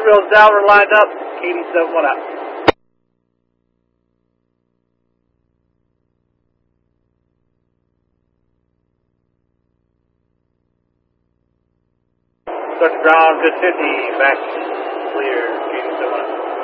Wheels down, we're lined up. Cadence 71 out. Start to ground, good 50, back clear, Cadence 71 out.